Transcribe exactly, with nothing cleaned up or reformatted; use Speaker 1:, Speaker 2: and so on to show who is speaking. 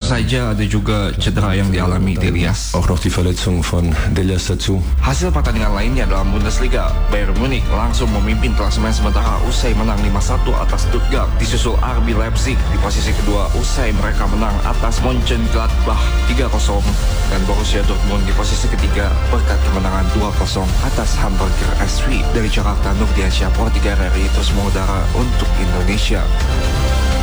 Speaker 1: saja ada juga cedera yang dialami Delias.
Speaker 2: Auch noch die Verletzung von Delias dazu.
Speaker 1: Hasil pertandingan lainnya dalam Bundesliga, Bayern Munich langsung memimpin klasemen sementara usai menang lima satu atas Stuttgart. Disusul R B Leipzig di posisi kedua usai mereka menang atas Mönchengladbach tiga kosong. Dan Borussia Dortmund di posisi ketiga berkat kemenangan dua kosong atas Hamburger S V. Dari Jakarta, Nurdiansyah, Pro tiga R R I terus mengudara untuk Indonesia.